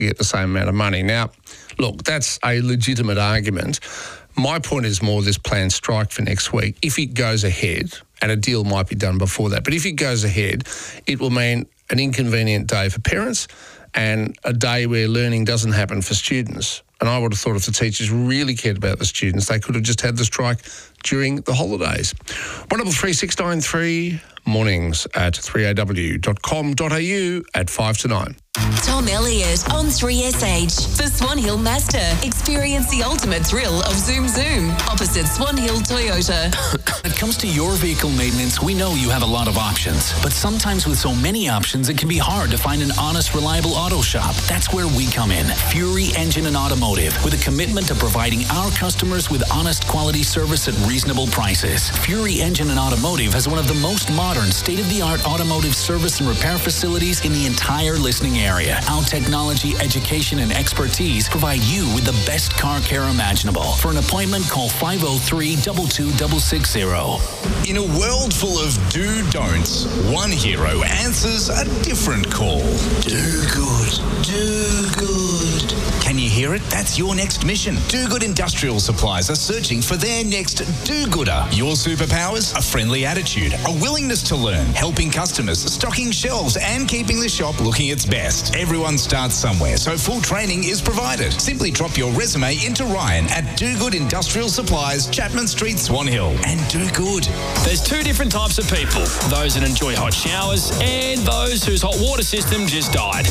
get the same amount of money. Now, look, that's a legitimate argument. My point is more this planned strike for next week. If it goes ahead, and a deal might be done before that, but if it goes ahead, it will mean an inconvenient day for parents and a day where learning doesn't happen for students. And I would have thought if the teachers really cared about the students, they could have just had the strike during the holidays. 133 mornings at 3aw.com.au at 5 to 9. Tom Elliott on 3SH for Swan Hill Mazda. Experience the ultimate thrill of Zoom Zoom opposite Swan Hill Toyota. When it comes to your vehicle maintenance, we know you have a lot of options. But sometimes with so many options, it can be hard to find an honest, reliable auto shop. That's where we come in. Fury Engine and Automotive, with a commitment to providing our customers with honest quality service at reasonable prices. Fury Engine and Automotive has one of the most modern, state-of-the-art automotive service and repair facilities in the entire listening area. Our technology, education, and expertise provide you with the best car care imaginable. For an appointment, call 503-22660. In a world full of do-don'ts, one hero answers a different call. Do good. Do good. Can you hear it? That's your next mission. Do Good Industrial Supplies are searching for their next do-gooder. Your superpowers? A friendly attitude, a willingness to learn, helping customers, stocking shelves, and keeping the shop looking its best. Everyone starts somewhere, so full training is provided. Simply drop your resume into Ryan at Do Good Industrial Supplies, Chapman Street, Swan Hill, and do good. There's two different types of people. Those that enjoy hot showers and those whose hot water system just died.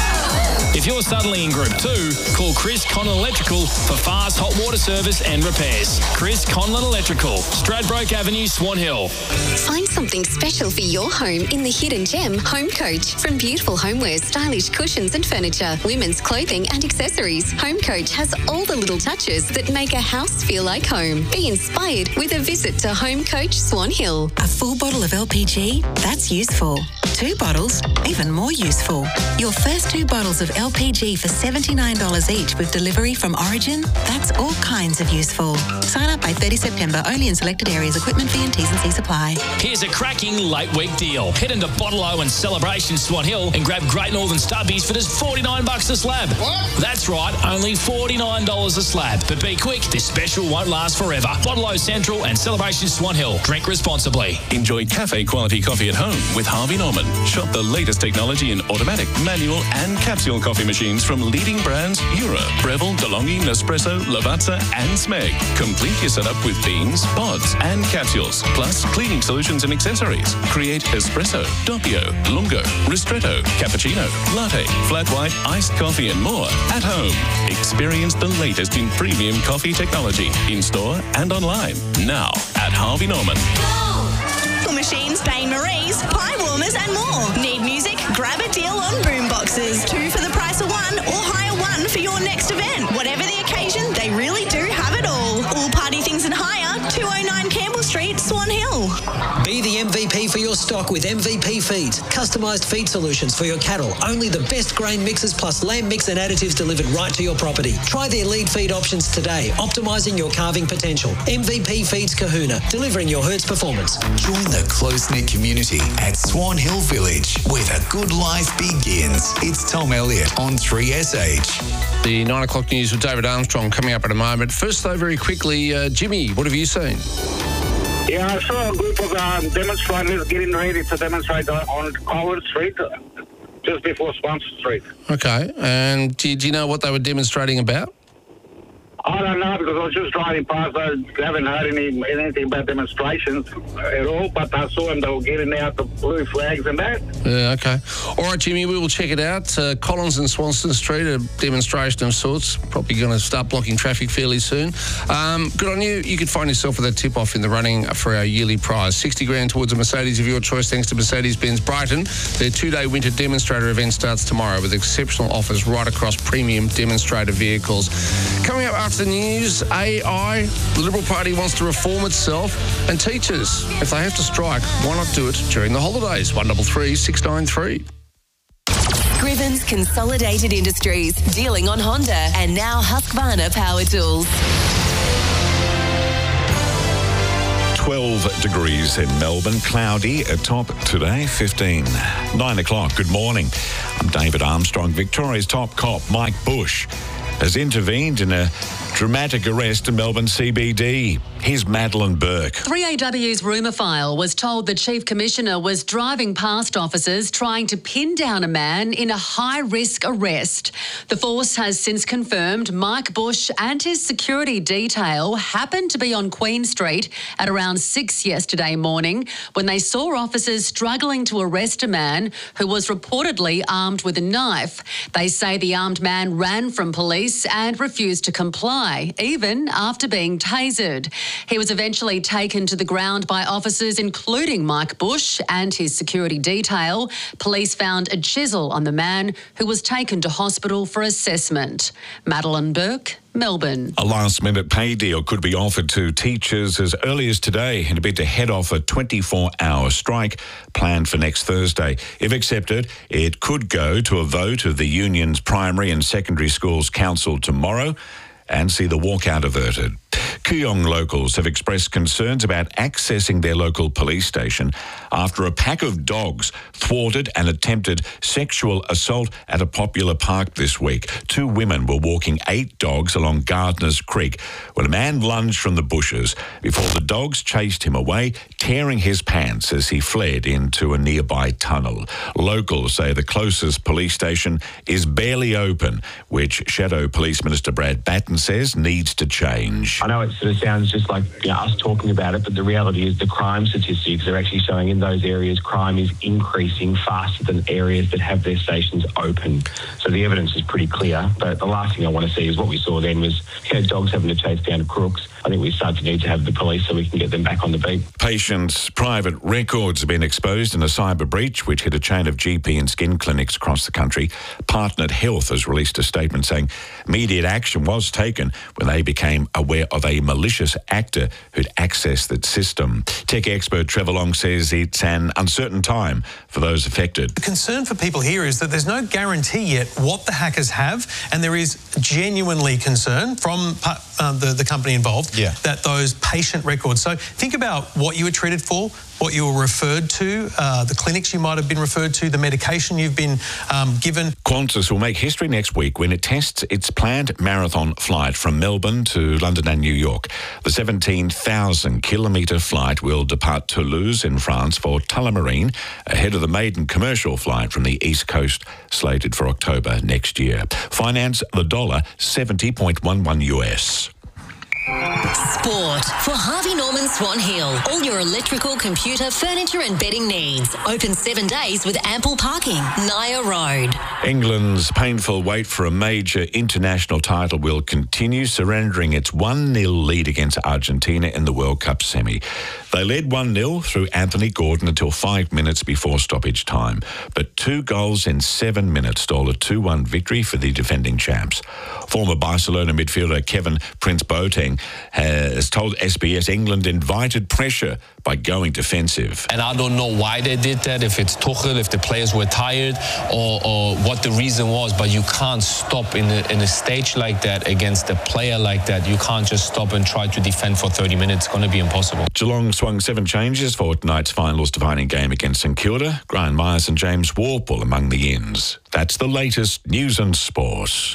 If you're suddenly in Group 2, call Chris Conlon Electrical for fast hot water service and repairs. Chris Conlon Electrical, Stradbroke Avenue, Swan Hill. Find something special for your home in the hidden gem, Home Coach. From beautiful homeware, stylish cushions and furniture, women's clothing and accessories, Home Coach has all the little touches that make a house feel like home. Be inspired with a visit to Home Coach Swan Hill. A full bottle of LPG? That's useful. 2 bottles? Even more useful. Your first 2 bottles of LPG for $79 each with delivery from Origin? That's all kinds of useful. Sign up by 30 September, only in selected areas. Equipment fee and T's and C's apply. Here's a cracking late week deal. Head into Bottle-O and Celebration Swan Hill and grab Great Northern Stubbies for just $49 a slab. What? That's right, only $49 a slab. But be quick, this special won't last forever. Bottle-O Central and Celebration Swan Hill. Drink responsibly. Enjoy cafe quality coffee at home with Harvey Norman. Shop the latest technology in automatic, manual and capsule coffee machines from leading brands Eura, Breville, DeLonghi, Nespresso, Lavazza and Smeg. Complete your setup with beans, pods and capsules, plus cleaning solutions and accessories. Create espresso, doppio, lungo, ristretto, cappuccino, latte, flat white, iced coffee and more at home. Experience the latest in premium coffee technology in store and online now at Harvey Norman. Machines, Bain Marie's, pie warmers and more. Need music? Grab a deal on boomboxes. 2 for the price of 1 or hire 1 for your next event. Whatever the occasion, they really do have it all. All party things and hire, 209 Campbell Street, Swan Hill. Be the MVP for your stock with MVP Feeds. Customised feed solutions for your cattle. Only the best grain mixes plus lamb mix and additives delivered right to your property. Try their lead feed options today, optimising your calving potential. MVP Feeds Kahuna, delivering your herd's performance. Join the close-knit community at Swan Hill Village, where the good life begins. It's Tom Elliott on 3SH. The 9 o'clock news with David Armstrong coming up in a moment. First, though, very quickly, Jimmy, what have you seen? Yeah, I saw a group of demonstrators getting ready to demonstrate on Collins Street, just before Swan Street. Okay, and do you know what they were demonstrating about? I don't know, because I was just driving past. I haven't heard anything about demonstrations at all, but I saw them. They were getting out the blue flags and that. Yeah, okay. All right, Jimmy, we will check it out. Collins and Swanston Street, a demonstration of sorts. Probably going to start blocking traffic fairly soon. Good on you. You could find yourself with a tip-off in the running for our yearly prize. 60 grand towards a Mercedes of your choice, thanks to Mercedes-Benz Brighton. Their 2-day winter demonstrator event starts tomorrow with exceptional offers right across premium demonstrator vehicles. Coming up after the news, AI, the Liberal Party wants to reform itself, and teachers, if they have to strike, why not do it during the holidays? 133 693. Grivens Consolidated Industries, dealing on Honda and now Husqvarna Power Tools. 12 degrees in Melbourne. Cloudy at top today, 15. 9 o'clock, good morning. I'm David Armstrong. Victoria's top cop, Mike Bush, has intervened in a dramatic arrest in Melbourne CBD. Here's Madeline Burke. 3AW's rumour file was told the Chief Commissioner was driving past officers trying to pin down a man in a high-risk arrest. The force has since confirmed Mike Bush and his security detail happened to be on Queen Street at around 6 yesterday morning when they saw officers struggling to arrest a man who was reportedly armed with a knife. They say the armed man ran from police and refused to comply, even after being tasered. He was eventually taken to the ground by officers, including Mike Bush and his security detail. Police found a chisel on the man, who was taken to hospital for assessment. Madeline Burke, Melbourne. A last-minute pay deal could be offered to teachers as early as today in a bid to head off a 24-hour strike planned for next Thursday. If accepted, it could go to a vote of the union's primary and secondary schools council tomorrow and see the walkout averted. Kooyong locals have expressed concerns about accessing their local police station after a pack of dogs thwarted an attempted sexual assault at a popular park this week. 2 women were walking 8 dogs along Gardners Creek when a man lunged from the bushes before the dogs chased him away, tearing his pants as he fled into a nearby tunnel. Locals say the closest police station is barely open, which Shadow Police Minister Brad Batten says needs to change. I know it sort of sounds just like us talking about it, but the reality is the crime statistics are actually showing in those areas crime is increasing faster than areas that have their stations open. So the evidence is pretty clear, but the last thing I want to see is what we saw then was dogs having to chase down crooks. I think we start to need to have the police so we can get them back on the beat. Patients' private records have been exposed in a cyber breach which hit a chain of GP and skin clinics across the country. Partnered Health has released a statement saying immediate action was taken when they became aware of a malicious actor who'd accessed that system. Tech expert Trevor Long says it's an uncertain time for those affected. The concern for people here is that there's no guarantee yet what the hackers have, and there is genuinely concern from the company involved that those patient records. So think about what you were treated for, what you were referred to, the clinics you might have been referred to, the medication you've been given. Qantas will make history next week when it tests its planned marathon flight from Melbourne to London and New York. The 17,000-kilometre flight will depart Toulouse in France for Tullamarine ahead of the maiden commercial flight from the East Coast slated for October next year. Finance the dollar 70.11 US. Sport for Harvey Norman Swan Hill. All your electrical, computer, furniture and bedding needs. Open 7 days with ample parking. Naya Road. England's painful wait for a major international title will continue, surrendering its 1-0 lead against Argentina in the World Cup semi. They led 1-0 through Anthony Gordon until 5 minutes before stoppage time, but 2 goals in 7 minutes stole a 2-1 victory for the defending champs. Former Barcelona midfielder Kevin Prince Boateng has told SBS England invited pressure by going defensive. And I don't know why they did that, if it's Tuchel, if the players were tired or what the reason was, but you can't stop in a stage like that against a player like that. You can't just stop and try to defend for 30 minutes. It's going to be impossible. Geelong swung 7 changes for tonight's finals defining game against St Kilda. Brian Myers and James Warple among the ins. That's the latest news and sport.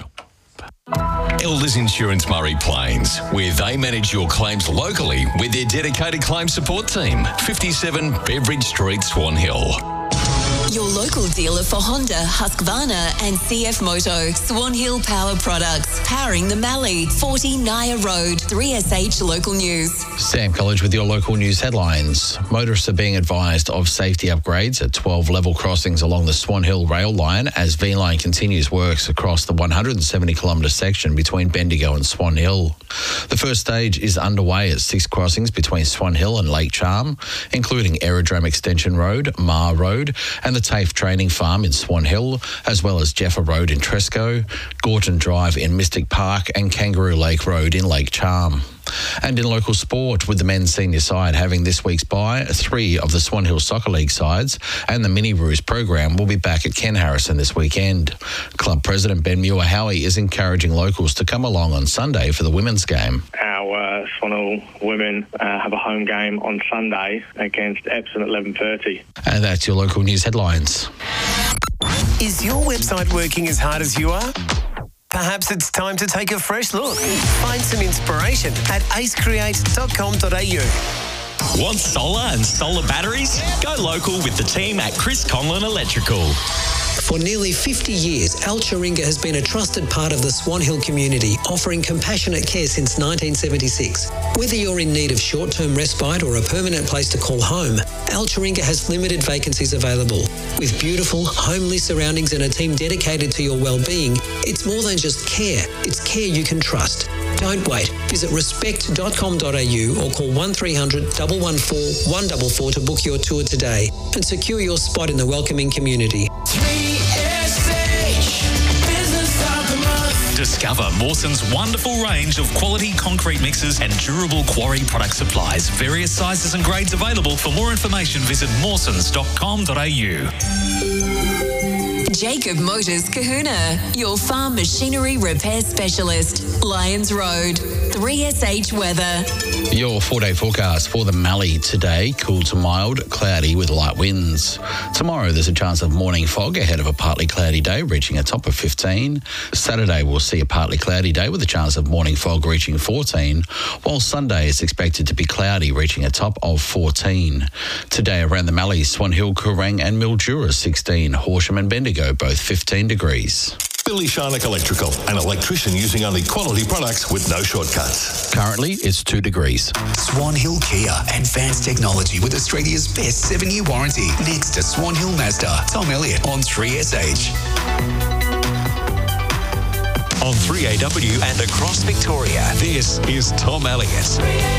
Elders Insurance Murray Plains, where they manage your claims locally with their dedicated claim support team. 57 Beveridge Street, Swan Hill. Your local dealer for Honda, Husqvarna and CF Moto. Swan Hill Power Products. Powering the Mallee. 40 Naya Road. 3SH Local News. Sam College with your local news headlines. Motorists are being advised of safety upgrades at 12 level crossings along the Swan Hill rail line as V-Line continues works across the 170-kilometre section between Bendigo and Swan Hill. The first stage is underway at 6 crossings between Swan Hill and Lake Charm, including Aerodrome Extension Road, Mar Road and the TAFE Training Farm in Swan Hill, as well as Jeffer Road in Tresco, Gorton Drive in Mystic Park and Kangaroo Lake Road in Lake Charm. And in local sport, with the men's senior side having this week's bye, 3 of the Swan Hill Soccer League sides and the Mini Roos program will be back at Ken Harrison this weekend. Club President Ben Muir-Howie is encouraging locals to come along on Sunday for the women's game. Our Swan Hill women have a home game on Sunday against Epsom at 11:30. And that's your local news headlines. Is your website working as hard as you are? Perhaps it's time to take a fresh look. Find some inspiration at acecreate.com.au. Want solar and solar batteries? Go local with the team at Chris Conlon Electrical. For nearly 50 years, Al Chiringa has been a trusted part of the Swan Hill community, offering compassionate care since 1976. Whether you're in need of short-term respite or a permanent place to call home, Al Chiringa has limited vacancies available. With beautiful, homely surroundings and a team dedicated to your well-being, it's more than just care, it's care you can trust. Don't wait. Visit respect.com.au or call 1300 114 144 to book your tour today and secure your spot in the welcoming community. 3SH Business of the Month. Discover Mawson's wonderful range of quality concrete mixes and durable quarry product supplies. Various sizes and grades available. For more information, visit mawsons.com.au. Jacob Motors Kahuna, your farm machinery repair specialist. Lyons Road, 3SH Weather. Your 4-day forecast for the Mallee today, cool to mild, cloudy with light winds. Tomorrow there's a chance of morning fog ahead of a partly cloudy day, reaching a top of 15. Saturday we'll see a partly cloudy day with a chance of morning fog reaching 14, while Sunday is expected to be cloudy, reaching a top of 14. Today around the Mallee, Swan Hill, Coorang and Mildura 16, Horsham and Bendigo both 15 degrees. Billy Sharnock Electrical, an electrician using only quality products with no shortcuts. Currently, it's 2 degrees. Swan Hill Kia, advanced technology with Australia's best 7-year warranty. Next to Swan Hill Mazda. Tom Elliott on 3SH. On 3AW and across Victoria, this is Tom Elliott.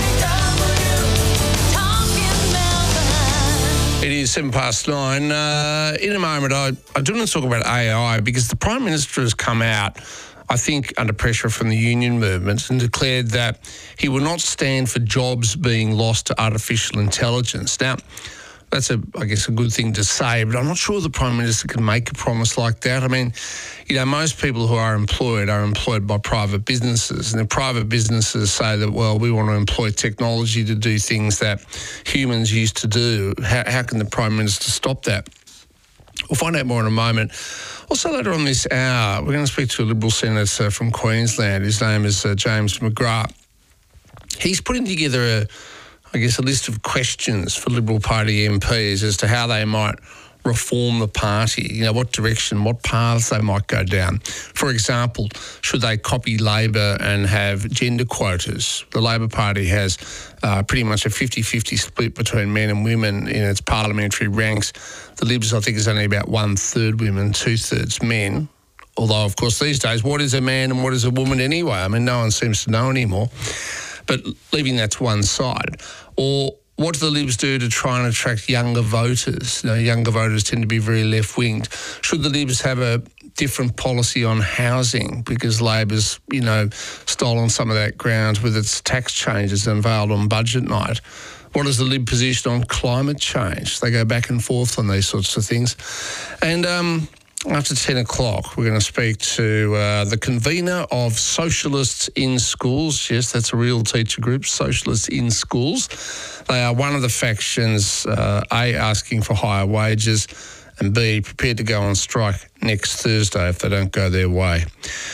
It is 9:07. In a moment, I do want to talk about AI because the Prime Minister has come out, I think, under pressure from the union movement and declared that he will not stand for jobs being lost to artificial intelligence. Now, that's, I guess, a good thing to say, but I'm not sure the Prime Minister can make a promise like that. I mean, most people who are employed by private businesses, and the private businesses say that, well, we want to employ technology to do things that humans used to do. How can the Prime Minister stop that? We'll find out more in a moment. Also, later on this hour, we're going to speak to a Liberal Senator from Queensland. His name is James McGrath. He's putting together a list of questions for Liberal Party MPs as to how they might reform the party, what direction, what paths they might go down. For example, should they copy Labor and have gender quotas? The Labor Party has pretty much a 50-50 split between men and women in its parliamentary ranks. The Libs, I think, is only about 1/3 women, 2/3 men. Although, of course, these days, what is a man and what is a woman anyway? I mean, no one seems to know anymore. But leaving that to one side. Or what do the Libs do to try and attract younger voters? Younger voters tend to be very left-winged. Should the Libs have a different policy on housing because Labor's, stolen some of that ground with its tax changes unveiled on budget night? What is the Lib position on climate change? They go back and forth on these sorts of things. And after 10 o'clock, we're going to speak to the convener of Socialists in Schools. Yes, that's a real teacher group, Socialists in Schools. They are one of the factions, A, asking for higher wages, and B, prepared to go on strike next Thursday if they don't go their way.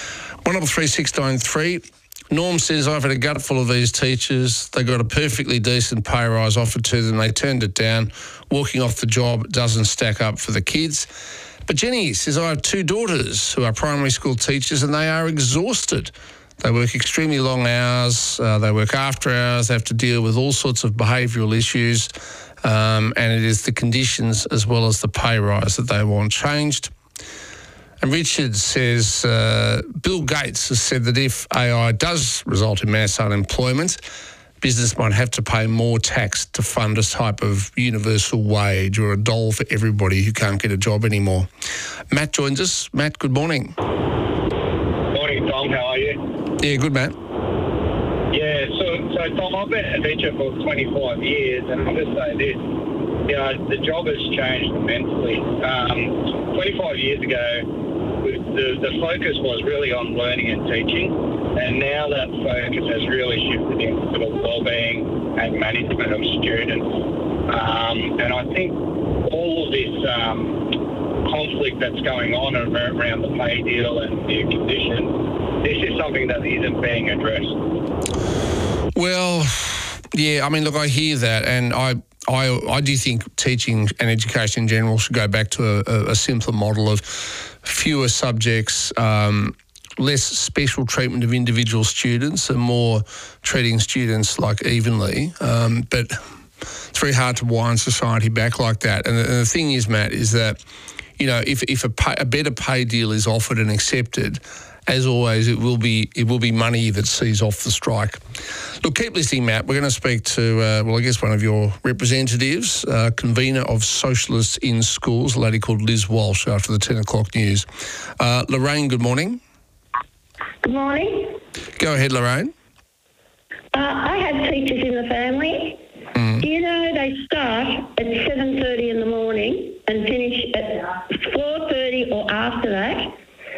133 Norm says, I've had a gut full of these teachers. They got a perfectly decent pay rise offered to them. They turned it down. Walking off the job doesn't stack up for the kids. But Jenny says, I have 2 daughters who are primary school teachers and they are exhausted. They work extremely long hours. They work after hours. They have to deal with all sorts of behavioural issues. And it is the conditions as well as the pay rise that they want changed. And Richard says, Bill Gates has said that if AI does result in mass unemployment, business might have to pay more tax to fund a type of universal wage or a dole for everybody who can't get a job anymore. Matt joins us. Matt, good morning. Morning, Tom. How are you? Yeah, good, Matt. Yeah, so So, Tom, I've been a teacher for 25 years, and I'll just say this. You know, the job has changed immensely. 25 years ago, the focus was really on learning and teaching, and now that focus has really shifted into the wellbeing and management of students. And I think all of this conflict that's going on around the pay deal and the conditions, this is something that isn't being addressed. Well, yeah, I mean, look, I hear that, and I do think teaching and education in general should go back to a simpler model of fewer subjects, less special treatment of individual students, and more treating students like evenly. But it's very hard to wind society back like that. And the thing is, Matt, is that, you know, if a better pay deal is offered and accepted, as always, it will be money that sees off the strike. Look, keep listening, Matt. We're going to speak to, I guess one of your representatives, convener of Socialists in Schools, a lady called Liz Walsh, after the 10 o'clock news. Lorraine, good morning. Good morning. Go ahead, Lorraine. I have teachers in the family. Do you know they start at 7:30 in the morning and finish at 4:30 or after that?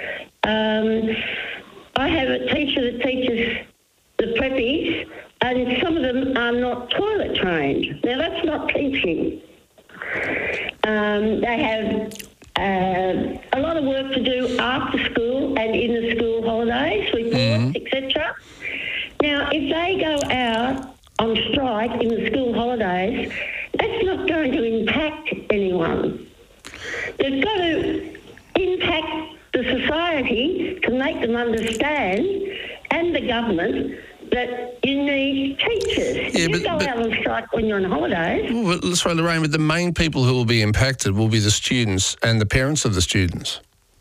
I have a teacher that teaches the preppies, and some of them are not toilet trained. Now, that's not teaching. They have a lot of work to do after school and in the school holidays, reports, etc. Now, if they go out on strike in the school holidays, that's not going to impact anyone. They've got to impact the society to make them understand, and the government, that you need teachers. Yeah, you go out on strike when you're on holidays. Well, that's right, Lorraine, but the main people who will be impacted will be the students and the parents of the students.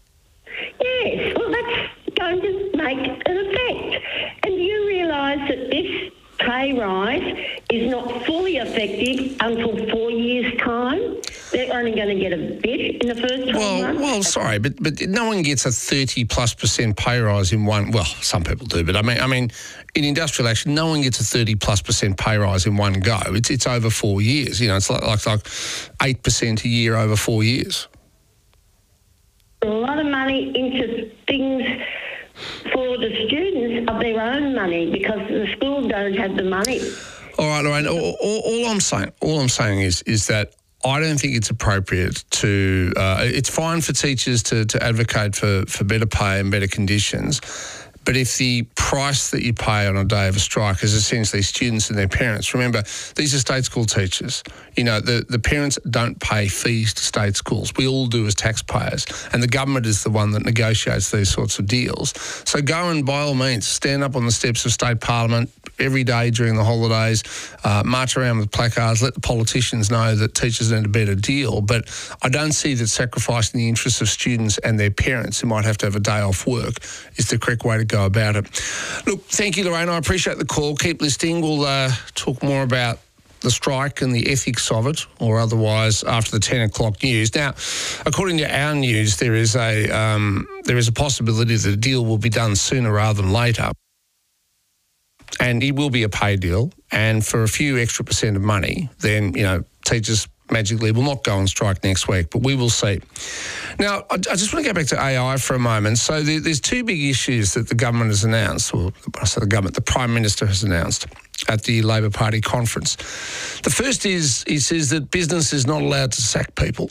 Yes, well, that's going to make an effect. And do you realise that this pay rise is not fully effective until 4 years' time? They're only going to get a bit in the first 12 months. Well, sorry, but no one gets a 30+% pay rise in one. Well, some people do, but I mean, in industrial action, no one gets a 30+% pay rise in one go. It's over 4 years. You know, it's like 8% a year over 4 years. A lot of money into things for the students of their own money, because the school don't have the money. All right, Lorraine. All I'm saying is that I don't think it's appropriate to. It's fine for teachers to advocate for better pay and better conditions, but if the price that you pay on a day of a strike is essentially students and their parents, remember, these are state school teachers. You know, the parents don't pay fees to state schools. We all do as taxpayers, and the government is the one that negotiates these sorts of deals. So go and, by all means, stand up on the steps of state parliament every day during the holidays, march around with placards, let the politicians know that teachers need a better deal. But I don't see that sacrificing the interests of students and their parents, who might have to have a day off work, is the correct way to go about it. Look, thank you, Lorraine. I appreciate the call. Keep listening. We'll talk more about the strike and the ethics of it, or otherwise, after the 10 o'clock news. Now, according to our news, there is a possibility that a deal will be done sooner rather than later. And it will be a pay deal. And for a few extra % of money, then, you know, teachers magically will not go on strike next week, but we will see. Now, I just want to go back to AI for a moment. So there's two big issues that the government has announced, or I say the government, the Prime Minister has announced at the Labor Party conference. The first is he says that business is not allowed to sack people.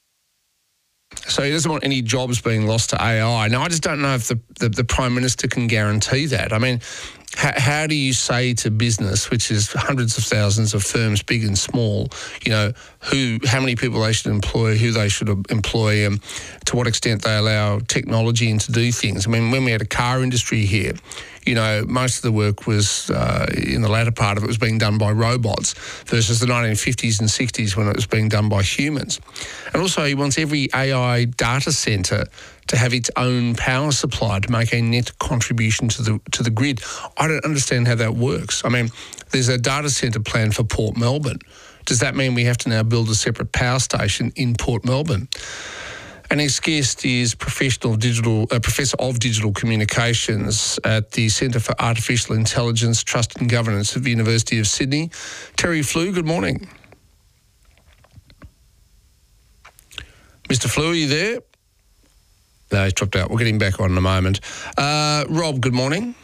So he doesn't want any jobs being lost to AI. Now, I just don't know if the Prime Minister can guarantee that. I mean, how do you say to business, which is hundreds of thousands of firms, big and small, you know, how many people they should employ, who they should employ, to what extent they allow technology in to do things? I mean, when we had a car industry here, you know, most of the work was, in the latter part of it, was being done by robots versus the 1950s and 60s when it was being done by humans. And also he wants every AI data centre to have its own power supply to make a net contribution to the grid. I don't understand how that works. I mean, there's a data centre plan for Port Melbourne. Does that mean we have to now build a separate power station in Port Melbourne? Our next guest is Professor of Digital Communications at the Centre for Artificial Intelligence, Trust and Governance at the University of Sydney. Terry Flew, good morning. Mr. Flew, are you there? No, he's dropped out. We'll get him back on in a moment. Rob, good morning.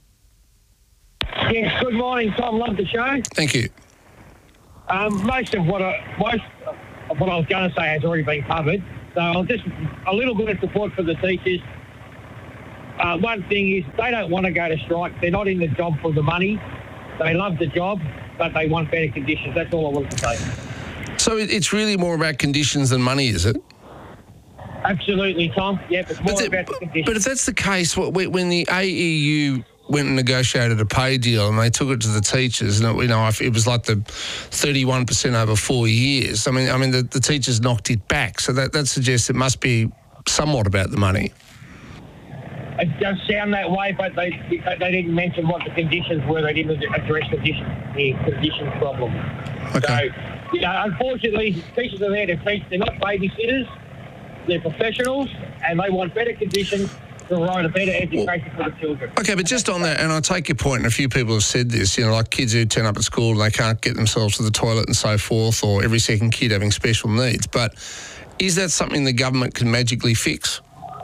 Yes, good morning, Tom. Love the show. Thank you. Most of what I was going to say has already been covered. So I'll just a little bit of support for the teachers. One thing is they don't want to go to strike. They're not in the job for the money. They love the job, but they want better conditions. That's all I wanted to say. So it's really more about conditions than money, is it? Absolutely, Tom. Yeah, it's more about the conditions. But if that's the case, when the AEU went and negotiated a pay deal and they took it to the teachers, and it was like the 31% over 4 years. I mean, the teachers knocked it back. So that suggests it must be somewhat about the money. It does sound that way, but they didn't mention what the conditions were. They didn't address the conditions problem. Okay. So, unfortunately, teachers are there to teach. They're not babysitters. They're professionals, and they want better conditions to provide a better education for the children. Okay, but just on that, and I take your point, and a few people have said this, like kids who turn up at school and they can't get themselves to the toilet and so forth, or every second kid having special needs. But is that something the government can magically fix?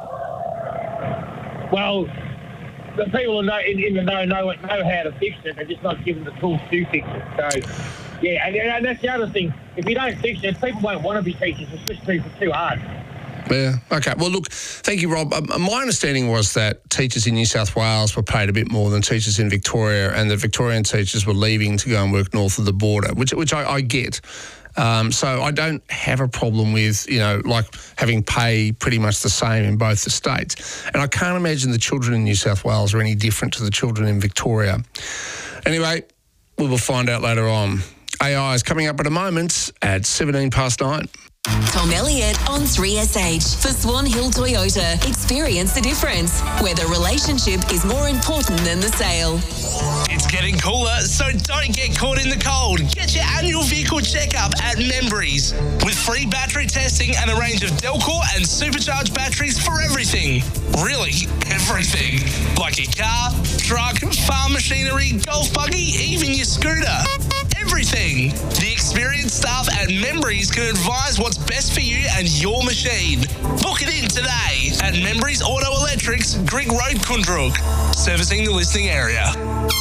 Well, the people in the know how to fix it. They're just not given the tools to fix it. So, yeah, and that's the other thing. If you don't fix it, people won't want to be teachers. It's just too hard. Yeah, okay. Well, look, thank you, Rob. My understanding was that teachers in New South Wales were paid a bit more than teachers in Victoria, and the Victorian teachers were leaving to go and work north of the border, which I get. So I don't have a problem with, like having pay pretty much the same in both the states. And I can't imagine the children in New South Wales are any different to the children in Victoria. Anyway, we will find out later on. AI is coming up at a moment at 9:17. Tom Elliott on 3SH for Swan Hill Toyota. Experience the difference, where the relationship is more important than the sale. It's getting cooler, so don't get caught in the cold. Get your annual vehicle checkup at Membreys. With free battery testing and a range of Delcor and supercharged batteries for everything. Really, everything. Like your car, truck, farm machinery, golf buggy, even your scooter. Everything. The experienced staff at Membreys can advise what's best for you and your machine. Book it in today at Membreys Auto Electrics, Grigg Road, Kundrook. Servicing the listening area.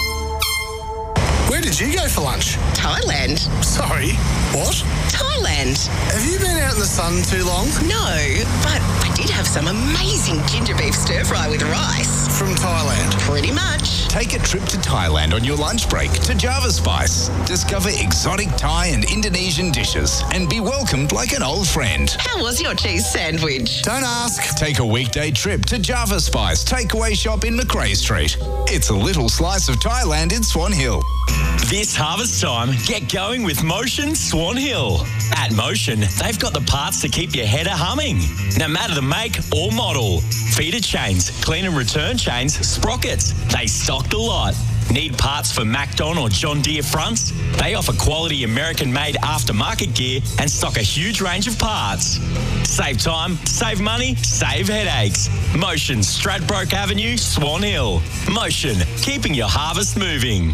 Where did you go for lunch? Thailand. Sorry, what? Thailand. Have you been out in the sun too long? No, but I did have some amazing ginger beef stir fry with rice. From Thailand? Pretty much. Take a trip to Thailand on your lunch break to Java Spice. Discover exotic Thai and Indonesian dishes and be welcomed like an old friend. How was your cheese sandwich? Don't ask. Take a weekday trip to Java Spice takeaway shop in Macrae Street. It's a little slice of Thailand in Swan Hill. This harvest time, get going with Motion Swan Hill. At Motion, they've got the parts to keep your header humming. No matter the make or model. Feeder chains, clean and return chains, sprockets. They stock the lot. Need parts for Macdon or John Deere fronts? They offer quality American-made aftermarket gear and stock a huge range of parts. Save time, save money, save headaches. Motion, Stradbroke Avenue, Swan Hill. Motion, keeping your harvest moving.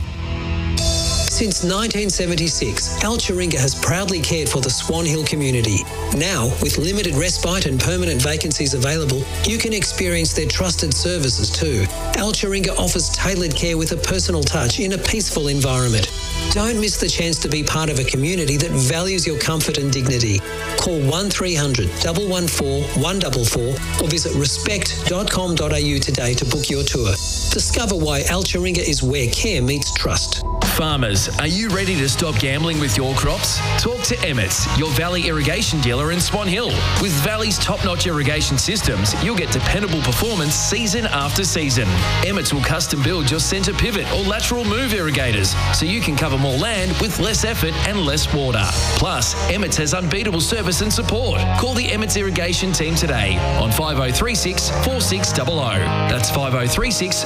Since 1976, Al Chiringa has proudly cared for the Swan Hill community. Now, with limited respite and permanent vacancies available, you can experience their trusted services too. Al Chiringa offers tailored care with a personal touch in a peaceful environment. Don't miss the chance to be part of a community that values your comfort and dignity. Call 1300 114 144 or visit respect.com.au today to book your tour. Discover why Al Chiringa is where care meets trust. Farmers, are you ready to stop gambling with your crops? Talk to Emmett's, your Valley irrigation dealer in Swan Hill. With Valley's top-notch irrigation systems, you'll get dependable performance season after season. Emmett's will custom build your centre pivot or lateral move irrigators so you can cover more land with less effort and less water. Plus, Emmett's has unbeatable service and support. Call the Emmett's irrigation team today on 5036 4600. That's 5036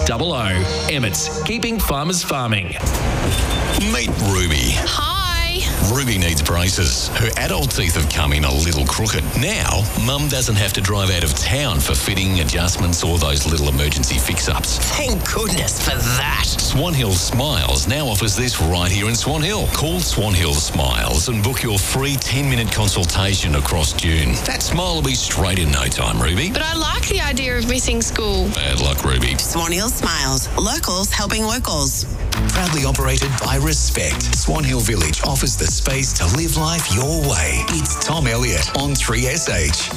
4600. Emmett's, keeping farmers farming. Meet Ruby. Hi. Ruby needs braces. Her adult teeth have come in a little crooked. Now, Mum doesn't have to drive out of town for fitting, adjustments or those little emergency fix-ups. Thank goodness for that. Swan Hill Smiles now offers this right here in Swan Hill. Call Swan Hill Smiles and book your free 10-minute consultation across June. That smile will be straight in no time, Ruby. But I like the idea of missing school. Bad luck, Ruby. Swan Hill Smiles. Locals helping locals. Proudly operated by Respect, Swan Hill Village offers the space to live life your way. It's Tom Elliott on 3SH.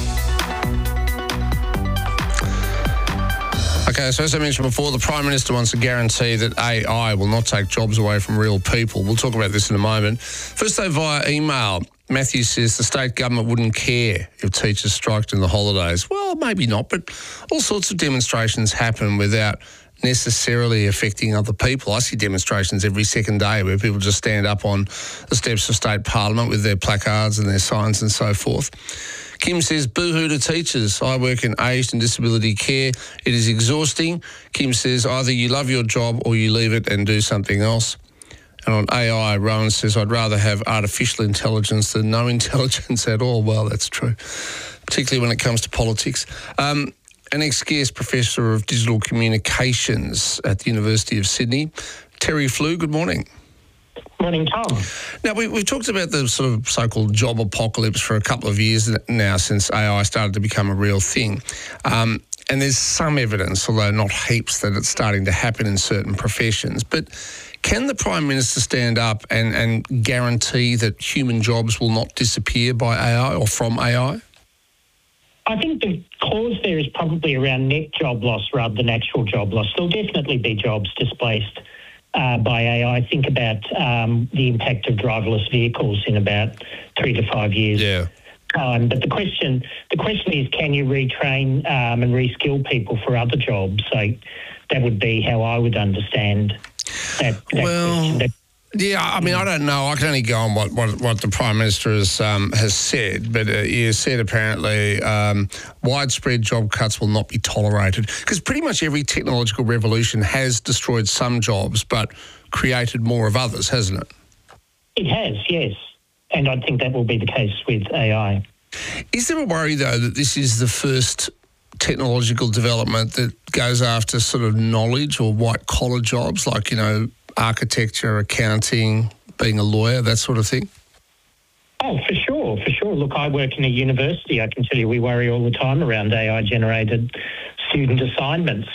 Okay, so as I mentioned before, the Prime Minister wants to guarantee that AI will not take jobs away from real people. We'll talk about this in a moment. First, though, via email, Matthew says the state government wouldn't care if teachers striked in the holidays. Well, maybe not, but all sorts of demonstrations happen without necessarily affecting other people. I see demonstrations every second day where people just stand up on the steps of State Parliament with their placards and their signs and so forth. Kim says, boo-hoo to teachers. I work in aged and disability care. It is exhausting. Kim says, either you love your job or you leave it and do something else. And on AI, Rowan says, I'd rather have artificial intelligence than no intelligence at all. Well, that's true, particularly when it comes to politics. An ex-guest professor of digital communications at the University of Sydney, Terry Flew, good morning. Morning, Tom. Now, we've talked about the sort of so-called job apocalypse for a couple of years now since AI started to become a real thing. And there's some evidence, although not heaps, that it's starting to happen in certain professions. But can the Prime Minister stand up and guarantee that human jobs will not disappear by AI or from AI? I think the clause there is probably around net job loss rather than actual job loss. There'll definitely be jobs displaced by AI. Think about the impact of driverless vehicles in about 3 to 5 years. Yeah. But the question is, can you retrain and reskill people for other jobs? So that would be how I would understand that question. Yeah, I mean, I don't know. I can only go on what the Prime Minister has said, but he has said apparently widespread job cuts will not be tolerated because pretty much every technological revolution has destroyed some jobs but created more of others, hasn't it? It has, yes. And I think that will be the case with AI. Is there a worry, though, that this is the first technological development that goes after sort of knowledge or white-collar jobs like, you know, architecture, accounting, being a lawyer, that sort of thing? Oh, for sure. Look, I work in a university. I can tell you we worry all the time around AI-generated student assignments.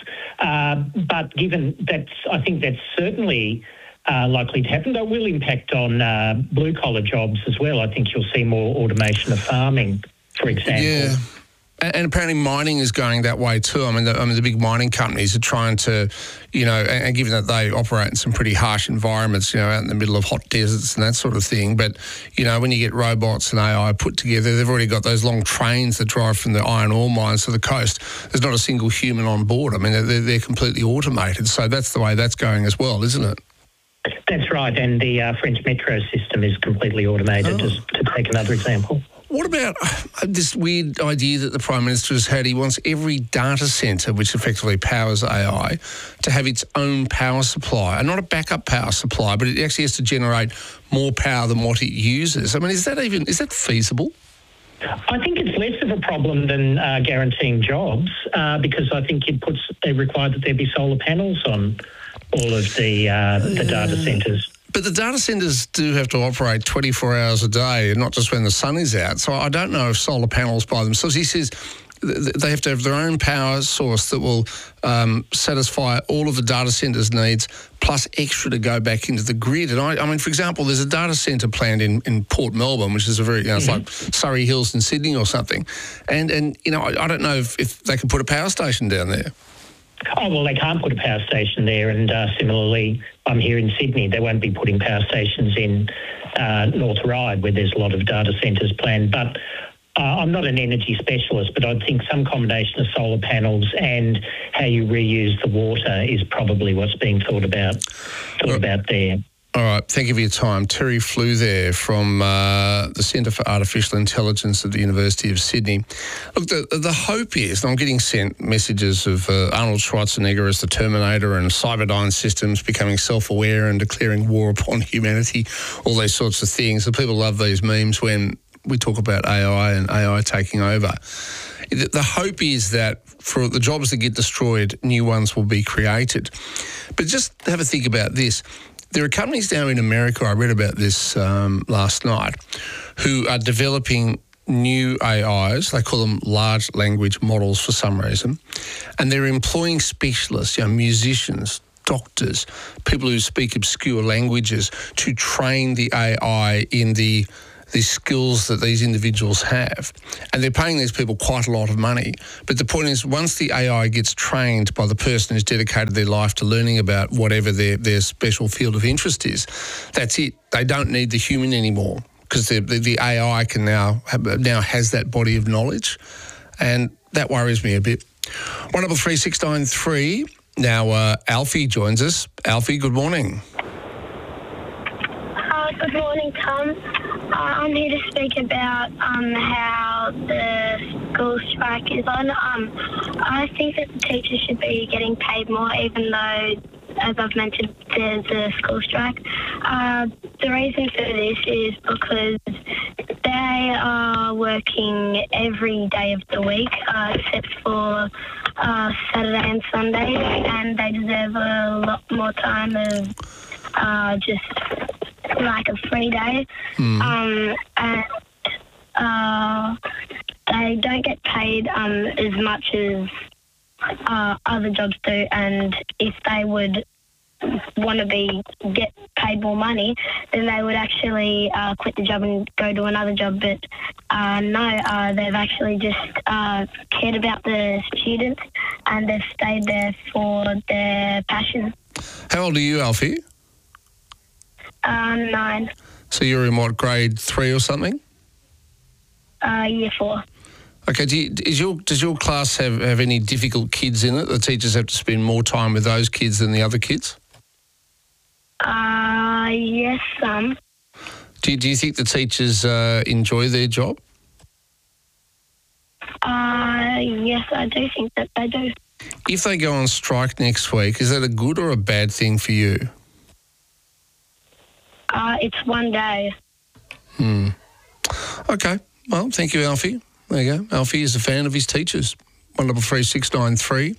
But given that's, I think that's certainly likely to happen. That will impact on blue-collar jobs as well. I think you'll see more automation of farming, for example. Yeah. And apparently mining is going that way too. I mean, the big mining companies are trying to, you know, and given that they operate in some pretty harsh environments, you know, out in the middle of hot deserts and that sort of thing. But, you know, when you get robots and AI put together, they've already got those long trains that drive from the iron ore mines to the coast. There's not a single human on board. I mean, they're completely automated. So that's the way that's going as well, isn't it? That's right. And the French metro system is completely automated, just to take another example. What about this weird idea that the Prime Minister has had? He wants every data centre, which effectively powers AI, to have its own power supply, and not a backup power supply, but it actually has to generate more power than what it uses. I mean, is that feasible? I think it's less of a problem than guaranteeing jobs because I think they require that there be solar panels on all of the data centres. But the data centres do have to operate 24 hours a day, and not just when the sun is out. So I don't know if solar panels by themselves. He says they have to have their own power source that will satisfy all of the data centres' needs, plus extra to go back into the grid. And I mean, for example, there's a data centre planned in Port Melbourne, which is a very, it's like Surrey Hills in Sydney or something. And you know, I don't know if they can put a power station down there. Oh, well, they can't put a power station there. And similarly, I'm here in Sydney. They won't be putting power stations in North Ryde, where there's a lot of data centres planned. But I'm not an energy specialist, but I think some combination of solar panels and how you reuse the water is probably what's being thought about there. All right, thank you for your time. Terry Flew there from the Centre for Artificial Intelligence at the University of Sydney. Look, the hope is, and I'm getting sent messages of Arnold Schwarzenegger as the Terminator and Cyberdyne Systems becoming self-aware and declaring war upon humanity, all those sorts of things. And people love these memes when we talk about AI and AI taking over. The hope is that for the jobs that get destroyed, new ones will be created. But just have a think about this. There are companies now in America, I read about this last night, who are developing new AIs. They call them large language models for some reason. And they're employing specialists, musicians, doctors, people who speak obscure languages to train the AI in the skills that these individuals have. And they're paying these people quite a lot of money. But the point is, once the AI gets trained by the person who's dedicated their life to learning about whatever their special field of interest is, that's it. They don't need the human anymore because the AI can now has that body of knowledge. And that worries me a bit. 133 693. Now, Alfie joins us. Alfie, good morning. Good morning, Tom. I'm here to speak about how the school strike is on. I think that the teachers should be getting paid more, even though, as I've mentioned, there's a school strike. The reason for this is because they are working every day of the week, except for Saturday and Sunday, and they deserve a lot more time of just like a free day. And they don't get paid as much as other jobs do, and if they would want to get paid more money, then they would actually quit the job and go to another job. But no, they've actually just cared about the students, and they've stayed there for their passion. How old are you, Alfie? 9. So you're in what, grade 3 or something? Year 4. Okay, does your class have any difficult kids in it? The teachers have to spend more time with those kids than the other kids? Yes, some. Do you think the teachers enjoy their job? Yes, I do think that they do. If they go on strike next week, is that a good or a bad thing for you? It's one day. Okay. Well, thank you, Alfie. There you go. Alfie is a fan of his teachers. 133 693.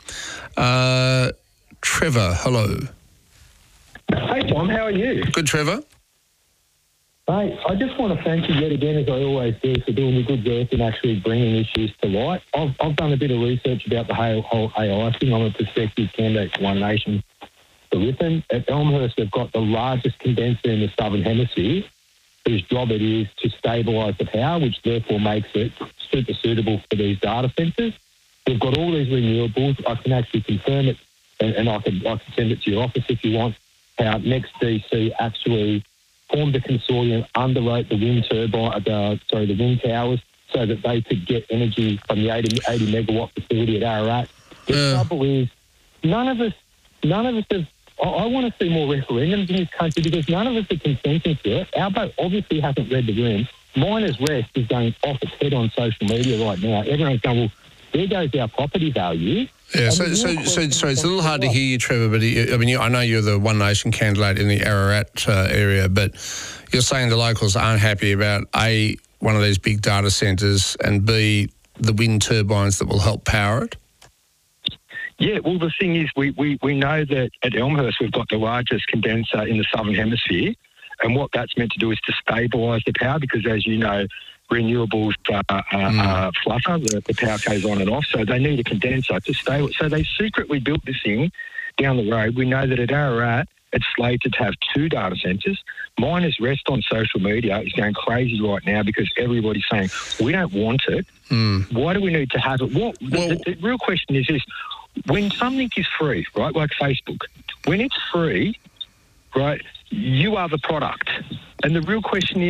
Trevor, hello. Hey, Tom, how are you? Good, Trevor. Mate, I just want to thank you yet again, as I always do, for doing the good work and actually bringing issues to light. I've done a bit of research about the whole AI thing. I'm a prospective candidate for One Nation for Ripon. At Elmhurst, they've got the largest condenser in the Southern Hemisphere, whose job it is to stabilise the power, which therefore makes it super suitable for these data centres. We've got all these renewables. I can actually confirm it, and I can send it to your office if you want, how NextDC actually formed a consortium, underwrote the the wind towers, so that they could get energy from the 80 megawatt facility at Ararat. The trouble is, none of us have. I want to see more referendums in this country because none of us are consenting to it. Our vote obviously hasn't read the room. Miners' Rest is going off its head on social media right now. Everyone's going, well, there goes our property value. Yeah, so it's a little hard to hear you, Trevor, but I know you're the One Nation candidate in the Ararat area, but you're saying the locals aren't happy about, A, one of these big data centres, and B, the wind turbines that will help power it? Yeah, well, the thing is, we know that at Elmhurst we've got the largest condenser in the Southern Hemisphere, and what that's meant to do is to stabilise the power because, as you know, renewables flutter, the power goes on and off, so they need a condenser to stay. So they secretly built this thing down the road. We know that at Ararat, it's slated to have 2 data centres. Miners' Rest on social media is going crazy right now because everybody's saying, we don't want it. Why do we need to have it? The real question is this. When something is free, right, like Facebook, when it's free, right, you are the product. And the real question is,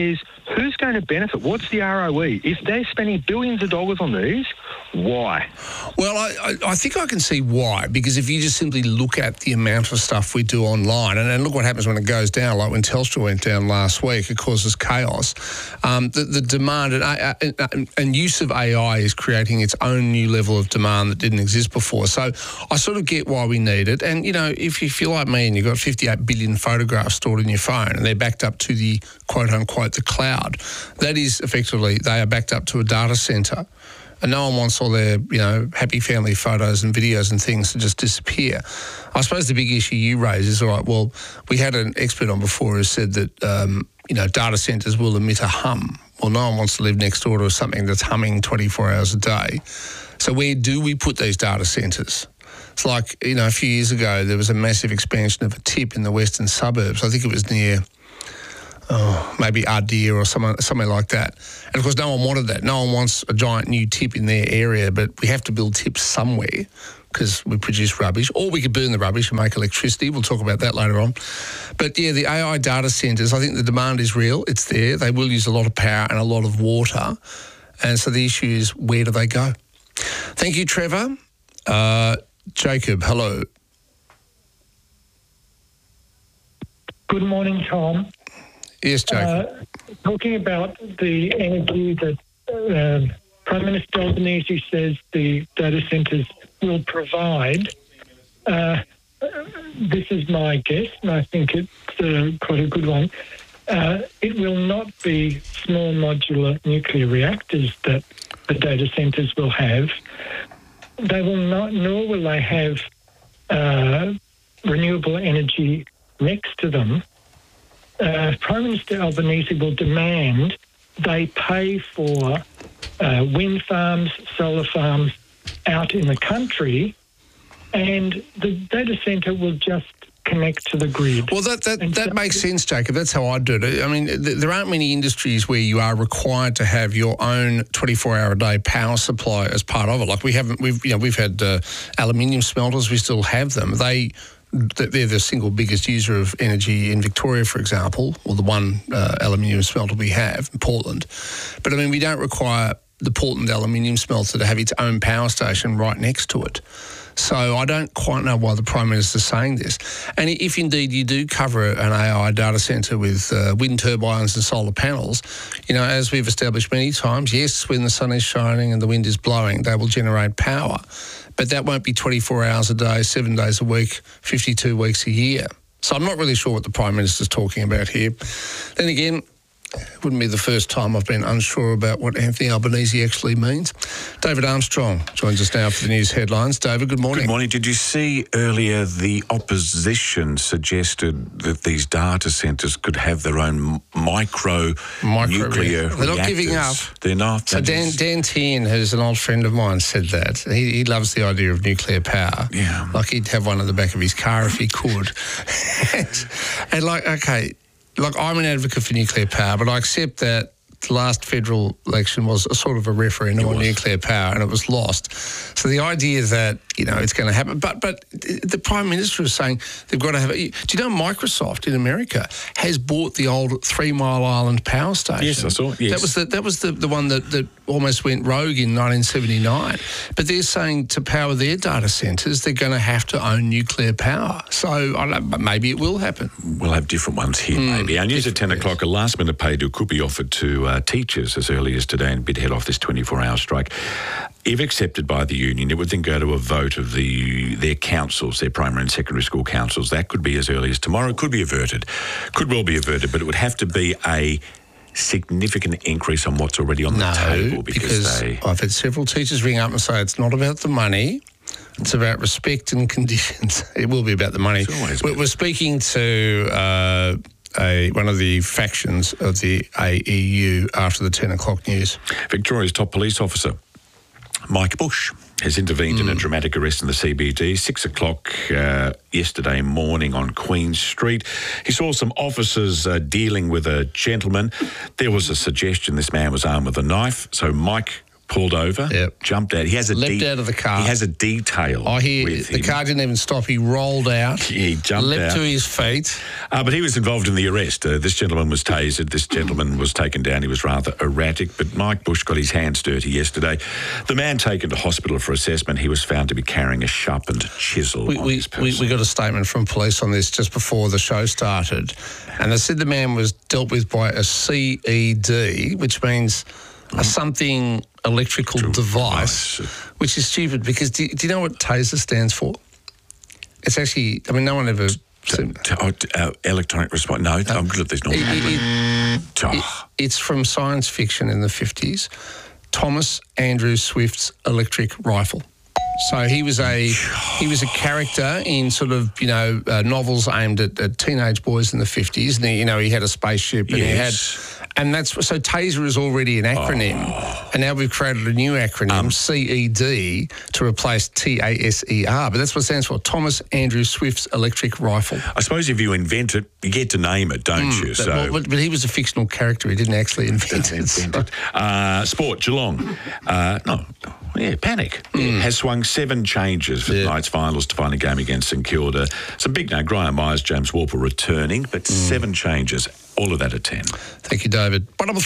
who's going to benefit? What's the ROE? If they're spending billions of dollars on these, why? Well, I think I can see why, because if you just simply look at the amount of stuff we do online, and look what happens when it goes down, like when Telstra went down last week, it causes chaos. The demand and use of AI is creating its own new level of demand that didn't exist before. So I sort of get why we need it. And, you know, if you're like me and you've got 58 billion photographs stored in your phone and they're backed up to the quote-unquote the cloud, that is effectively, they are backed up to a data centre. And no one wants all their, you know, happy family photos and videos and things to just disappear. I suppose the big issue you raise is, all right, well, we had an expert on before who said that, you know, data centres will emit a hum. Well, no one wants to live next door to something that's humming 24 hours a day. So where do we put these data centres? It's like, you know, a few years ago, there was a massive expansion of a tip in the western suburbs. I think it was near... maybe Ardea or somewhere like that. And, of course, no one wanted that. No one wants a giant new tip in their area, but we have to build tips somewhere because we produce rubbish. Or we could burn the rubbish and make electricity. We'll talk about that later on. But, yeah, the AI data centres, I think the demand is real. It's there. They will use a lot of power and a lot of water. And so the issue is, where do they go? Thank you, Trevor. Jacob, hello. Good morning, Tom. Yes, Jacob. Talking about the energy that Prime Minister Albanese says the data centres will provide, this is my guess, and I think it's quite a good one. It will not be small modular nuclear reactors that the data centres will have. They will not, nor will they have renewable energy next to them. Prime Minister Albanese will demand they pay for wind farms, solar farms out in the country, and the data centre will just connect to the grid. Well, that makes sense, Jacob. That's how I do it. I mean, there aren't many industries where you are required to have your own 24-hour-a-day power supply as part of it. Like we've had aluminium smelters. We still have them. They're the single biggest user of energy in Victoria, for example, or the one aluminium smelter we have in Portland. But, I mean, we don't require the Portland aluminium smelter to have its own power station right next to it. So I don't quite know why the Prime Minister's saying this. And if indeed you do cover an AI data centre with wind turbines and solar panels, you know, as we've established many times, yes, when the sun is shining and the wind is blowing, they will generate power. But that won't be 24 hours a day, 7 days a week, 52 weeks a year. So I'm not really sure what the Prime Minister's talking about here. Then again, it wouldn't be the first time I've been unsure about what Anthony Albanese actually means. David Armstrong joins us now for the news headlines. David, good morning. Good morning. Did you see earlier the opposition suggested that these data centres could have their own micro nuclear reactors? They're not giving up. They're not. So Dan Tehan, who's an old friend of mine, said that. He loves the idea of nuclear power. Yeah. Like he'd have one in the back of his car if he could. and like, okay... Like, I'm an advocate for nuclear power, but I accept that the last federal election was a sort of a referendum on nuclear power and it was lost. So the idea that, you know, it's going to happen. But the Prime Minister is saying they've got to have... Do you know Microsoft in America has bought the old 3 Mile Island power station? Yes, I saw. Yes. That was the one that almost went rogue in 1979. But they're saying to power their data centres, they're going to have to own nuclear power. So I don't know, maybe it will happen. We'll have different ones here, maybe. Our news at 10 o'clock, a last-minute pay deal could be offered to teachers as early as today and bid head off this 24-hour strike. If accepted by the union, it would then go to a vote of their councils, their primary and secondary school councils. That could be as early as tomorrow. Could be averted. Could well be averted, but it would have to be a significant increase on what's already on the table. Because I've had several teachers ring up and say it's not about the money. It's about respect and conditions. It will be about the money. We're speaking to... one of the factions of the AEU after the 10 o'clock news. Victoria's top police officer, Mike Bush, has intervened in a dramatic arrest in the CBD, 6 o'clock yesterday morning on Queen Street. He saw some officers dealing with a gentleman. There was a suggestion this man was armed with a knife, so Mike pulled over, jumped out. He has a leapt out of the car. He has a detail. I hear with the him. car didn't even stop. He rolled out. He jumped leapt out. to his feet. But he was involved in the arrest. This gentleman was tasered. This gentleman was taken down. He was rather erratic, but Mike Bush got his hands dirty yesterday. The man taken to hospital for assessment, he was found to be carrying a sharpened chisel on his person. We got a statement from police on this just before the show started, and they said the man was dealt with by a CED, which means a something electrical device, which is stupid because do you know what taser stands for? It's actually, I mean, no one ever... electronic response. No, I'm good at this. It's from science fiction in the 50s. Thomas Andrew Swift's electric rifle. So he was a character in sort of, novels aimed at teenage boys in the 50s. And he had a spaceship and so taser is already an acronym. And now we've created a new acronym, CED, to replace TASER. But that's what it stands for, Thomas Andrew Swift's electric rifle. I suppose if you invent it, you get to name it, don't you? But he was a fictional character. He didn't actually invent it. Sport, Geelong. Panic. Has swung 7 changes for tonight's finals to find a game against St Kilda. Some big now, Graham Myers, James Warple returning, but 7 changes, all of that at 10. Thank you, David.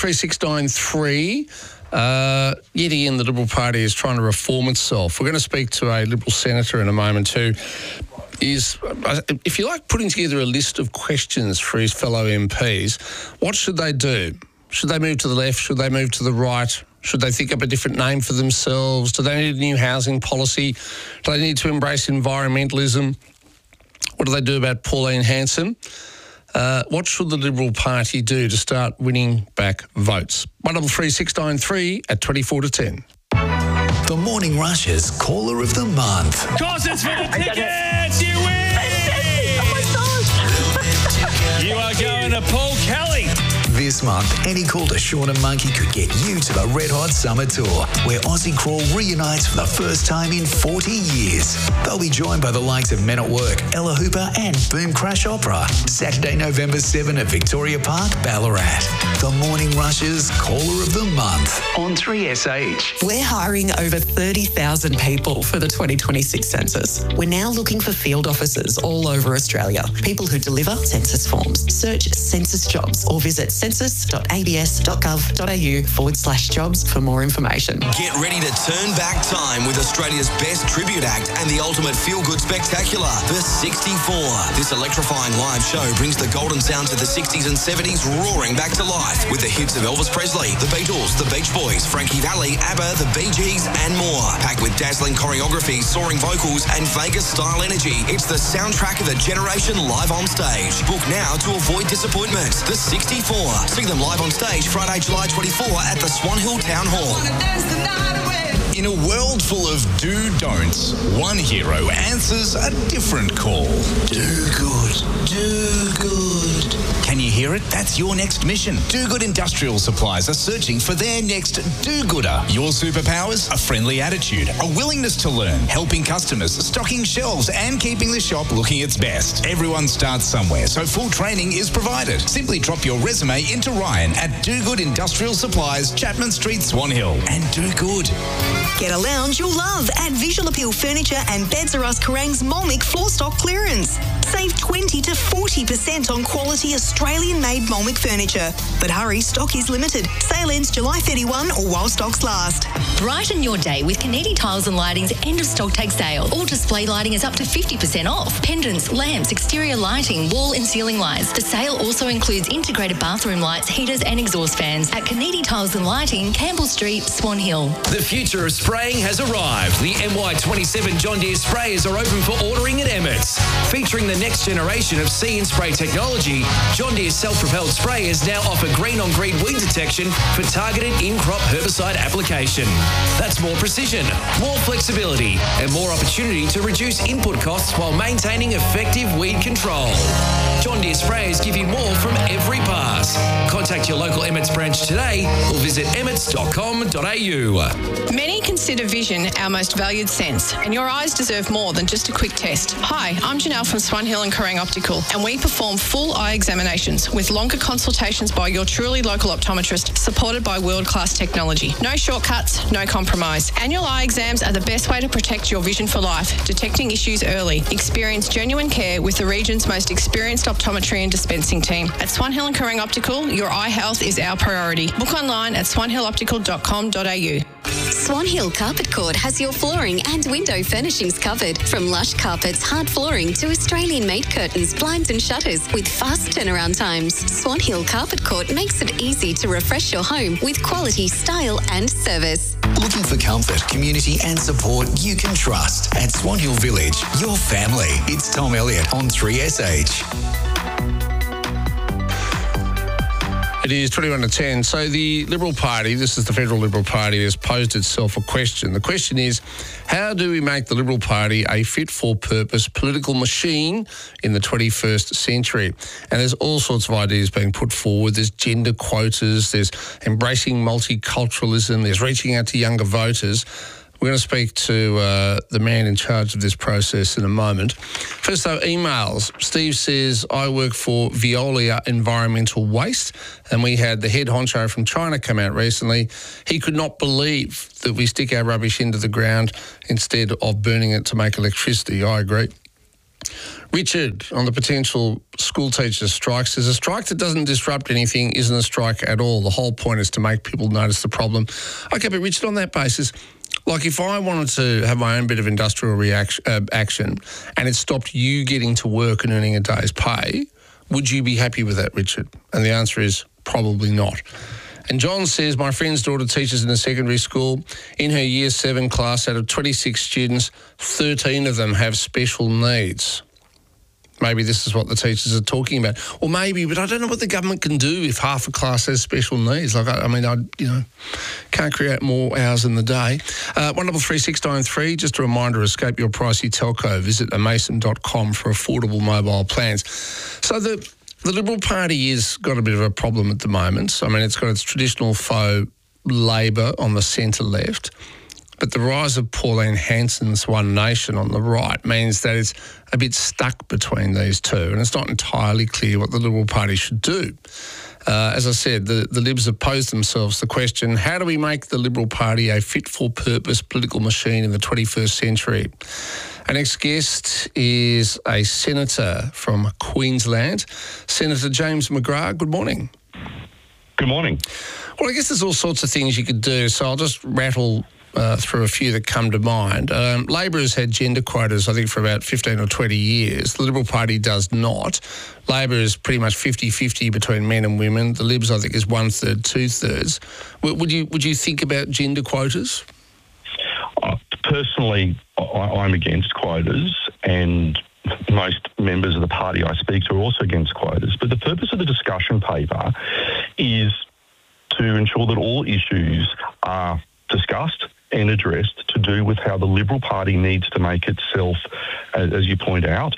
133 yet again, the Liberal Party is trying to reform itself. We're going to speak to a Liberal senator in a moment who is, if you like, putting together a list of questions for his fellow MPs. What should they do? Should they move to the left? Should they move to the right? Should they think up a different name for themselves? Do they need a new housing policy? Do they need to embrace environmentalism? What do they do about Pauline Hanson? What should the Liberal Party do to start winning back votes? 133 at 24 to 10. The Morning Rush's Caller of the Month. Cause it's for the tickets, you win! Oh my gosh! You are going to Paul Kelly. This month, any call to Sean and Monkey could get you to the Red Hot Summer Tour, where Aussie Crawl reunites for the first time in 40 years. They'll be joined by the likes of Men at Work, Ella Hooper and Boom Crash Opera. Saturday, November 7 at Victoria Park, Ballarat. The Morning Rush's Caller of the Month on 3SH. We're hiring over 30,000 people for the 2026 census. We're now looking for field officers all over Australia, people who deliver census forms. Search census jobs or visit census.abs.gov.au/jobs for more information. Get ready to turn back time with Australia's best tribute act and the ultimate feel-good spectacular, The 64. This electrifying live show brings the golden sounds of the 60s and 70s roaring back to life with the hits of Elvis Presley, the Beatles, the Beach Boys, Frankie Valli, ABBA, the Bee Gees and more. Packed with dazzling choreography, soaring vocals and Vegas-style energy, it's the soundtrack of a generation live on stage. Book now to avoid disappointment. The 64. See them live on stage Friday, July 24 at the Swan Hill Town Hall. In a world full of do-don'ts, one hero answers a different call. Do good, do good. Can you hear it? That's your next mission. Do Good Industrial Supplies are searching for their next do-gooder. Your superpowers? A friendly attitude, a willingness to learn, helping customers, stocking shelves and keeping the shop looking its best. Everyone starts somewhere, so full training is provided. Simply drop your resume into Ryan at Do Good Industrial Supplies, Chapman Street, Swan Hill, and do good. Get a lounge you'll love at Visual Appeal Furniture and Beds R Us Kerrang's Molmick floor stock clearance. Save 20 to 40% on quality Australian-made Molmick furniture. But hurry, stock is limited. Sale ends July 31 or while stocks last. Brighten your day with Canetti Tiles and Lighting's end of stock take sale. All display lighting is up to 50% off. Pendants, lamps, exterior lighting, wall and ceiling lights. The sale also includes integrated bathroom lights, heaters and exhaust fans at Canetti Tiles and Lighting, Campbell Street, Swan Hill. The future of spraying has arrived. The MY27 John Deere sprayers are open for ordering at Emmett's. Featuring the next generation of See and Spray technology, John Deere's self-propelled sprayers now offer green-on-green weed detection for targeted in-crop herbicide application. That's more precision, more flexibility, and more opportunity to reduce input costs while maintaining effective weed control. John Deere sprayers give you more from every pass. Contact your local Emmett's branch today or visit emmets.com.au. Many consider vision our most valued sense, and your eyes deserve more than just a quick test. Hi, I'm Janelle from Swan Hill and Kerrang Optical, and we We perform full eye examinations with longer consultations by your truly local optometrist, supported by world-class technology. No shortcuts, no compromise. Annual eye exams are the best way to protect your vision for life, detecting issues early. Experience genuine care with the region's most experienced optometry and dispensing team. At Swan Hill and Currang Optical, your eye health is our priority. Book online at swanhilloptical.com.au. Swan Hill Carpet Court has your flooring and window furnishings covered. From lush carpets, hard flooring to Australian-made curtains, blinds and shutters with fast turnaround times. Swan Hill Carpet Court makes it easy to refresh your home with quality, style and service. Looking for comfort, community and support you can trust. At Swan Hill Village, your family. It's Tom Elliott on 3SH. It is 21 to 10. So the Liberal Party, this is the Federal Liberal Party, has posed itself a question. The question is, how do we make the Liberal Party a fit-for-purpose political machine in the 21st century? And there's all sorts of ideas being put forward. There's gender quotas, there's embracing multiculturalism, there's reaching out to younger voters. We're going to speak to the man in charge of this process in a moment. First, though, emails. Steve says, I work for Veolia Environmental Waste, and we had the head honcho from China come out recently. He could not believe that we stick our rubbish into the ground instead of burning it to make electricity. I agree. Richard, on the potential school teachers' strike, says a strike that doesn't disrupt anything isn't a strike at all. The whole point is to make people notice the problem. Okay, but Richard, on that basis, like if I wanted to have my own bit of industrial action and it stopped you getting to work and earning a day's pay, would you be happy with that, Richard? And the answer is probably not. And John says, my friend's daughter teaches in a secondary school. In her Year 7 class, out of 26 students, 13 of them have special needs. Maybe this is what the teachers are talking about. Or maybe, but I don't know what the government can do if half a class has special needs. Like, I can't create more hours in the day. 133693, just a reminder, escape your pricey telco. Visit amason.com for affordable mobile plans. So the Liberal Party has got a bit of a problem at the moment. I mean, it's got its traditional foe, Labor, on the centre-left. But the rise of Pauline Hanson's One Nation on the right means that it's a bit stuck between these two, and it's not entirely clear what the Liberal Party should do. As I said, the Libs have posed themselves the question, how do we make the Liberal Party a fit-for-purpose political machine in the 21st century? Our next guest is a senator from Queensland, Senator James McGrath. Good morning. Good morning. Well, I guess there's all sorts of things you could do, so I'll just rattle through a few that come to mind. Labor has had gender quotas, I think, for about 15 or 20 years. The Liberal Party does not. Labor is pretty much 50-50 between men and women. The Libs, I think, is 1/3, 2/3. Would you think about gender quotas? Personally, I'm against quotas, and most members of the party I speak to are also against quotas. But the purpose of the discussion paper is to ensure that all issues are discussed and addressed to do with how the Liberal Party needs to make itself, as you point out,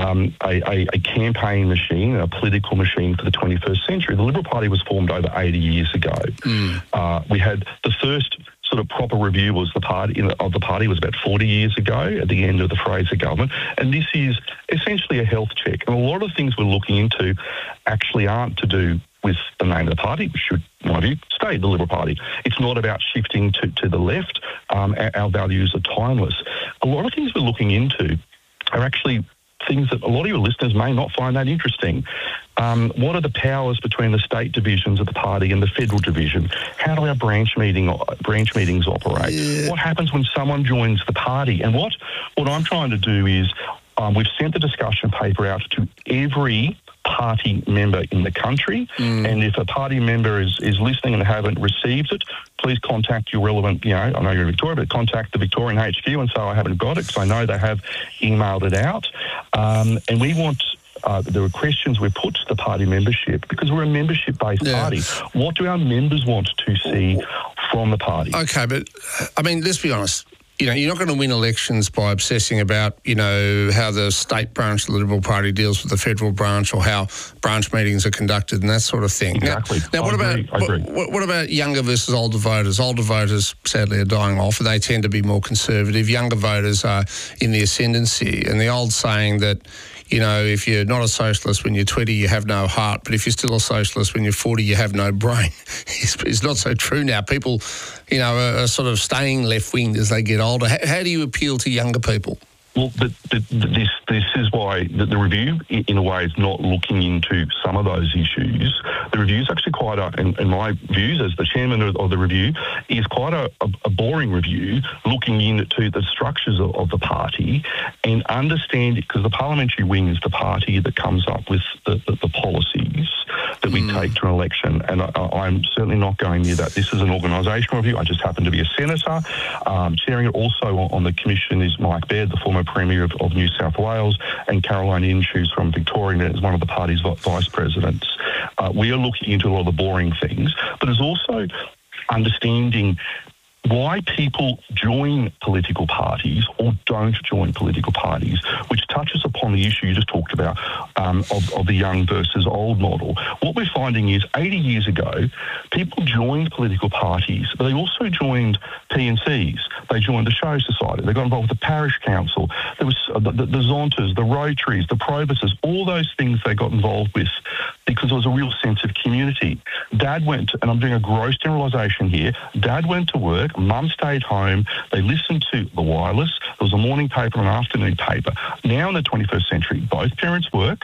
a campaign machine, a political machine for the 21st century. The Liberal Party was formed over 80 years ago. We had the first sort of proper review of the party was about 40 years ago at the end of the Fraser government, and this is essentially a health check. And a lot of things we're looking into actually aren't to do with the name of the party, which should, in my view, stay the Liberal Party. It's not about shifting to the left. Our values are timeless. A lot of things we're looking into are actually things that a lot of your listeners may not find that interesting. What are the powers between the state divisions of the party and the federal division? How do our branch meetings operate? Yeah. What happens when someone joins the party? And what I'm trying to do is we've sent the discussion paper out to every party member in the country, and if a party member is listening and haven't received it, please contact your relevant, I know you're in Victoria, but contact the Victorian HQ and say I haven't got it, because I know they have emailed it out. And we want, there are questions we put to the party membership, because we're a membership-based party. What do our members want to see from the party? Okay, but, I mean, let's be honest. You're not going to win elections by obsessing about, how the state branch of the Liberal Party deals with the federal branch, or how branch meetings are conducted and that sort of thing. Exactly. Now what about younger versus older voters? Older voters, sadly, are dying off. They tend to be more conservative. Younger voters are in the ascendancy. And the old saying that, you know, if you're not a socialist when you're 20, you have no heart, but if you're still a socialist when you're 40, you have no brain. It's not so true now. People, you know, are sort of staying left-winged as they get older. How do you appeal to younger people? Well, this is why the review, in a way, is not looking into some of those issues. The review is actually quite in my views as the chairman of the review, is quite a boring review, looking into the structures of the party and understanding, because the parliamentary wing is the party that comes up with the policies that we take to an election. And I'm certainly not going near that. This is an organisational review. I just happen to be a senator. Chairing it also on the commission is Mike Baird, the former Premier of New South Wales, and Caroline Inch, who's from Victoria, is one of the party's vice presidents. We are looking into a lot of the boring things, but there's also understanding why people join political parties or don't join political parties, which touches upon the issue you just talked about of the young versus old model. What we're finding is 80 years ago, people joined political parties, but they also joined PNCs. They joined the Show Society. They got involved with the Parish Council. There was the Zontas, the Rotaries, the Probuses, all those things they got involved with because there was a real sense of community. Dad went, and I'm doing a gross generalisation here, Dad went to work, Mum stayed home, they listened to the wireless, there was a morning paper and an afternoon paper. Now in the 21st century, both parents work,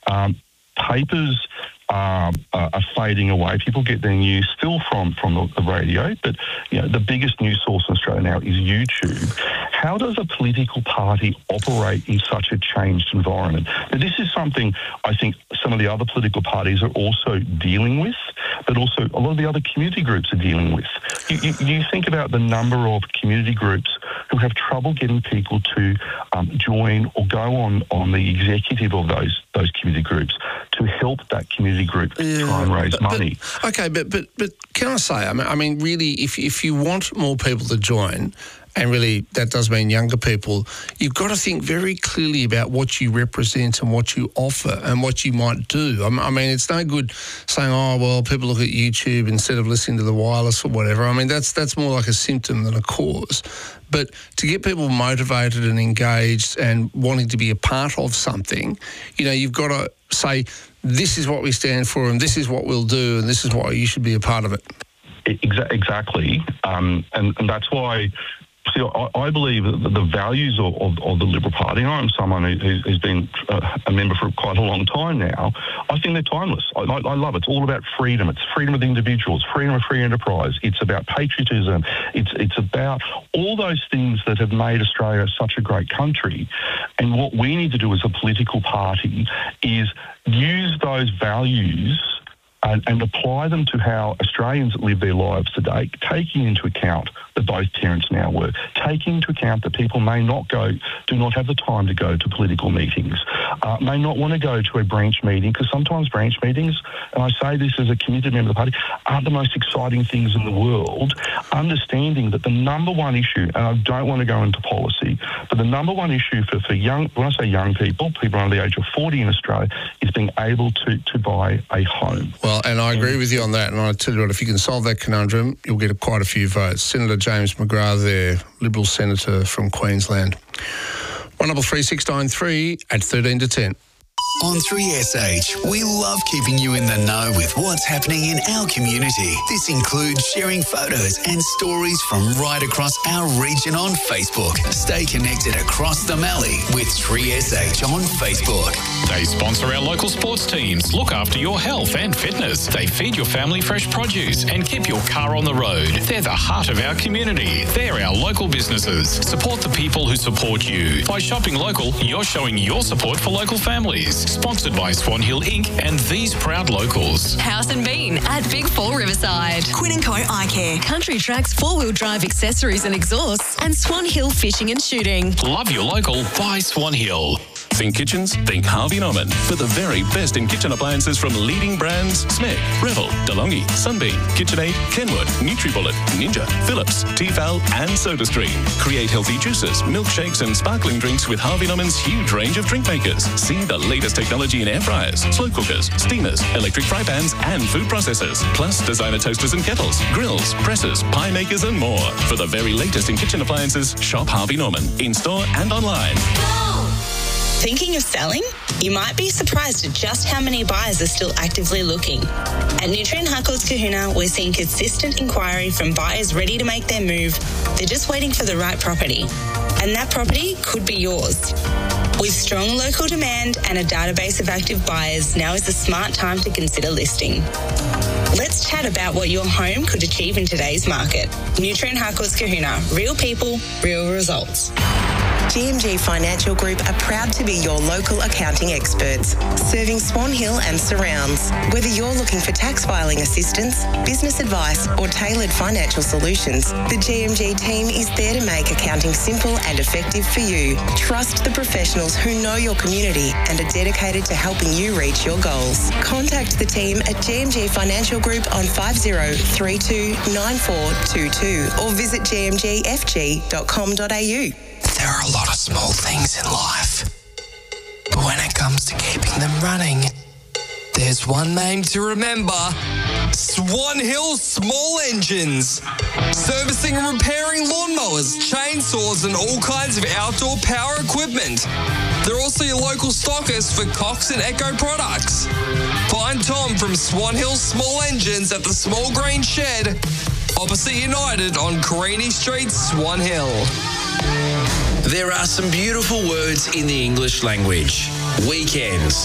papers are fading away. People get their news still from the radio, but you know, the biggest news source in Australia now is YouTube. How does a political party operate in such a changed environment? Now, this is something I think some of the other political parties are also dealing with, but also a lot of the other community groups are dealing with. You think about the number of community groups who have trouble getting people to join or go on the executive of those community groups to help that community group try and raise money. But can I say, I mean, really, if you want more people to join, and really that does mean younger people, you've got to think very clearly about what you represent and what you offer and what you might do. I mean, it's no good saying, oh, well, people look at YouTube instead of listening to the wireless or whatever. I mean, that's more like a symptom than a cause. But to get people motivated and engaged and wanting to be a part of something, you know, you've got to say, this is what we stand for and this is what we'll do and this is why you should be a part of it. Exactly. And that's why... See, I believe that the values of the Liberal Party, and I'm someone who's been a member for quite a long time now, I think they're timeless. I love it. It's all about freedom. It's freedom of individuals, freedom of free enterprise. It's about patriotism. It's about all those things that have made Australia such a great country. And what we need to do as a political party is use those values and apply them to how Australians live their lives today, taking into account that both parents now work, taking into account that people do not have the time to go to political meetings, may not want to go to a branch meeting, because sometimes branch meetings, and I say this as a committed member of the party, are the most exciting things in the world, understanding that the number one issue, and I don't want to go into policy, but the number one issue for young, when I say young people under the age of 40 in Australia, is being able to buy a home. Well, and I agree with you on that. And I tell you what, if you can solve that conundrum, you'll get quite a few votes. Senator James McGrath there, Liberal Senator from Queensland. 133693 at 13 to 10. On 3SH, we love keeping you in the know with what's happening in our community. This includes sharing photos and stories from right across our region on Facebook. Stay connected across the Mallee with 3SH on Facebook. They sponsor our local sports teams, look after your health and fitness. They feed your family fresh produce and keep your car on the road. They're the heart of our community. They're our local businesses. Support the people who support you. By shopping local, you're showing your support for local families. Sponsored by Swan Hill Inc. and these proud locals. House and Bean at Big 4 Riverside. Quinn & Co Eye Care. Country Tracks 4-wheel drive accessories and exhausts. And Swan Hill Fishing and Shooting. Love your local, buy Swan Hill. Think kitchens? Think Harvey Norman. For the very best in kitchen appliances from leading brands Smeg, Revel, DeLonghi, Sunbeam, KitchenAid, Kenwood, NutriBullet, Ninja, Philips, Tefal and SodaStream. Create healthy juices, milkshakes and sparkling drinks with Harvey Norman's huge range of drink makers. See the latest technology in air fryers, slow cookers, steamers, electric fry pans and food processors. Plus designer toasters and kettles, grills, presses, pie makers and more. For the very latest in kitchen appliances, shop Harvey Norman in store and online. Thinking of selling? You might be surprised at just how many buyers are still actively looking. At Nutrien Harcourts Kahuna, we're seeing consistent inquiry from buyers ready to make their move. They're just waiting for the right property. And that property could be yours. With strong local demand and a database of active buyers, now is the smart time to consider listing. Let's chat about what your home could achieve in today's market. Nutrien Harcourts Kahuna. Real people, real results. GMG Financial Group are proud to be your local accounting experts, serving Swan Hill and surrounds. Whether you're looking for tax filing assistance, business advice, or tailored financial solutions, the GMG team is there to make accounting simple and effective for you. Trust the professionals who know your community and are dedicated to helping you reach your goals. Contact the team at GMG Financial Group on 5032 9422 or visit gmgfg.com.au. There are a lot of small things in life, but when it comes to keeping them running, there's one name to remember: Swan Hill Small Engines. Servicing and repairing lawnmowers, chainsaws and all kinds of outdoor power equipment. They're also your local stockist for Cox and Echo products. Find Tom from Swan Hill Small Engines at the Small Green Shed, opposite United on Carini Street, Swan Hill. There are some beautiful words in the English language. Weekends,